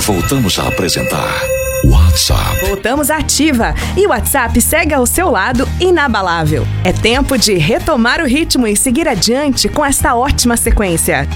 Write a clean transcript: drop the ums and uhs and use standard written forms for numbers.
voltamos a apresentar WhatsApp. Voltamos à ativa e o WhatsApp segue ao seu lado inabalável. É tempo de retomar o ritmo e seguir adiante com esta ótima sequência.